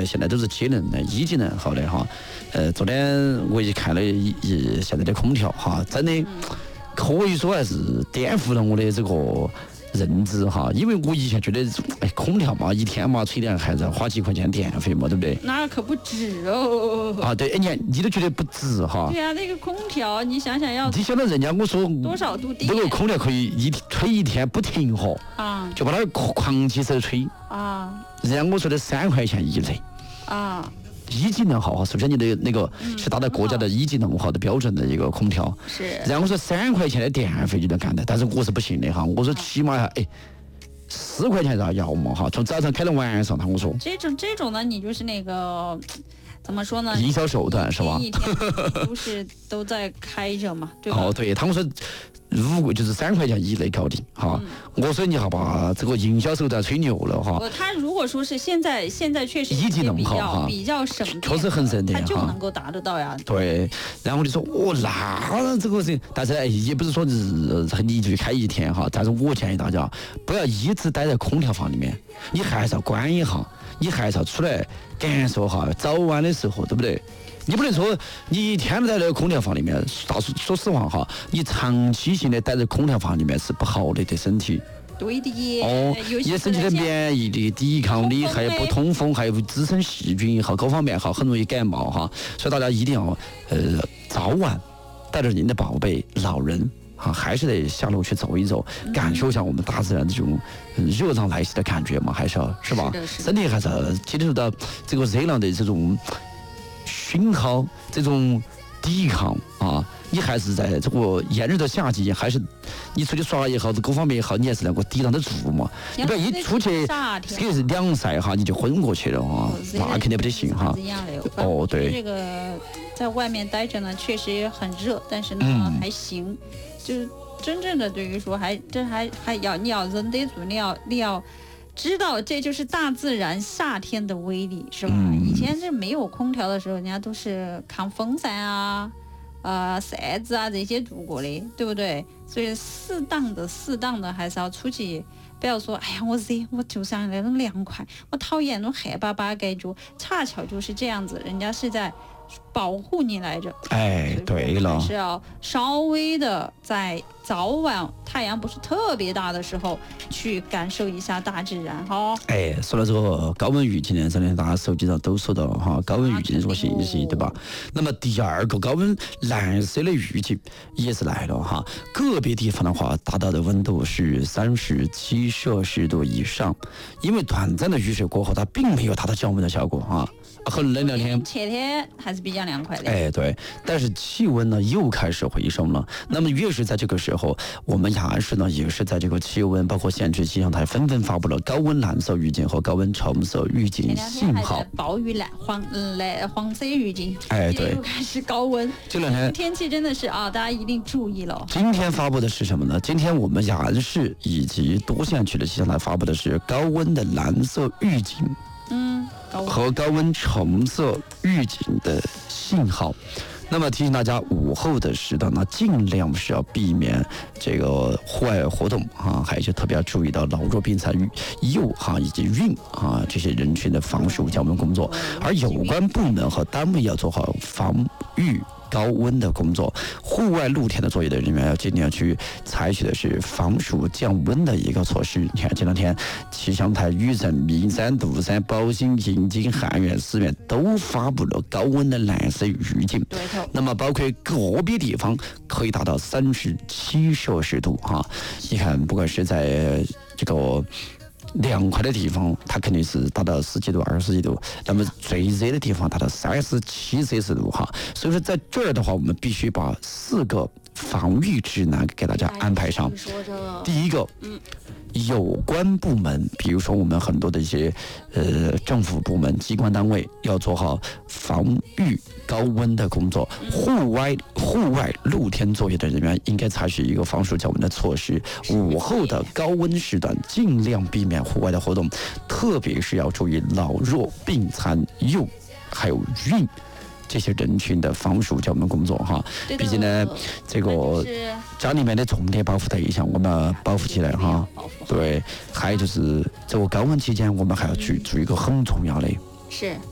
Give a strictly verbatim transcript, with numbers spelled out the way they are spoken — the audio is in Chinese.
呢，现在都是节能的一级能耗的哈。呃，昨天我也看了一一现在的空调哈，真的可以说还是颠覆了我的这个认知哈，因为我以前觉得，哎，空调嘛，一天嘛吹电还是要花几块钱电费嘛，对不对？ 那可不止哦。 啊，对，哎，你你都觉得不值哈？ 对啊，那个空调，你想想要， 你想到人家我说多少度电？ 这个空调可以一吹一天不停哈， 啊， 就把它狂起手吹啊， 人家我说的三块钱一类啊。 一级能耗哈，是不是你的那个是达到国家的一级能耗的标准的一个空调？ 是。 然后我说三块钱的电费就能干的，但是我是不信的哈。我说起码要哎四块钱要要嘛哈，从早上开到晚上，他跟我说。 这种这种呢，你就是那个怎么说呢？ 营销手段是吧？ 一天都是都在开着嘛，对吧？ 哦，对，他们说。五就是三块钱以内搞定哈，嗯、我说你好把这个营销手段吹牛了哈。 他如果说是现在现在确实一级能耗哈， 比较省电， 确实很省电， 他就能够达得到呀。 对，然后你说哦，那这个是，但是也不是说是很一句开一天哈，但是我建议大家不要一直待在空调房里面，你还是要关一下，你还是要出来感受哈，早晚的时候，对不对？你不能说你一天都在那个空调房里面，大说说实话哈，你长期性的待在空调房里面是不好的，对身体。 对的。 哦，你身体的免疫力、抵抗力，还有不通风，还有滋生细菌哈，各方面哈，很容易感冒哈，所以大家一定要呃早晚带着您的宝贝老人啊，还是得下楼去走一走，感受一下我们大自然的这种热浪来袭的感觉嘛，还是要是吧？身体还是要接触到这个热浪的这种熏烤，这种抵抗啊，你还是在这个炎热的夏季，还是你出去耍也好，各方面也好，你还是能够抵挡得住嘛。你不要一出去给是凉晒哈，你就昏过去了啊，那肯定不得行哈。哦，对。 这个在外面待着呢，确实也很热，但是呢、嗯、还行，就是真正的对于说还这还还要你要忍得住，你要你要。知道这就是大自然夏天的威力，是吧？嗯、以前是没有空调的时候，人家都是扛风扇啊、呃扇子啊这些度过的，对不对？所以适当的、适当的还是要出去，不要说哎呀我热，我就想那种凉快，我讨厌那种汗巴巴感觉。恰巧就是这样子，人家是在保护你来着。 哎，对了， 是要稍微的在早晚太阳不是特别大的时候去感受一下大自然哈。 哎，说到这个高温预警呢，真的大家手机上都收到了哈，高温预警这个信息，对吧？那么第二个高温蓝色的预警也是来了哈，个别地方的话达到的温度是三十七摄氏度以上，因为短暂的雨水过后，它并没有达到降温的效果哈。和那两天前天还是比较凉快的， 哎对，但是气温呢又开始回升了。那么越是在这个时候，我们雅安市呢也是在这个气温包括县级气象台纷纷发布了高温蓝色预警和高温橙色预警信号。 暴雨蓝黄蓝黄色预警， 哎对， 又开始高温。 这两天天气真的是啊，大家一定注意了。 今天发布的是什么呢？今天我们雅安市以及多县区的气象台发布的是高温的蓝色预警。 嗯。 和高温橙色预警的信号，那么提醒大家午后的时段呢，尽量是要避免这个户外活动啊，还有就特别要注意到老弱病残、幼哈以及孕啊这些人群的防暑降温工作，而有关部门和单位要做好防御高温的工作，户外露天的作业的人员要尽量去采取的是防暑降温的一个措施。你看这两天气象台雨城、密山、杜山、宝兴、银井、汉源、思源都发布了高温的蓝色预警，那么包括个别地方可以达到三十七摄氏度哈。你看不管是在这个凉快的地方，它肯定是达到十几度、二十几度。那么最热的地方达到三十七摄氏度哈。所以说在这儿的话，我们必须把四个防御指南给大家安排上。第一个，嗯，有关部门，比如说我们很多的一些呃政府部门、机关单位，要做好防御高温的工作。户外户外露天作业的人员应该采取一个防暑降温的措施。午后的高温时段，尽量避免户外的活动，特别是要注意老弱病残幼还有孕这些人群的防暑降温工作哈。毕竟呢，这个家里面的重点保护对象我们保护起来哈。对，还有就是这个高温期间，我们还要去注意一个很重要的是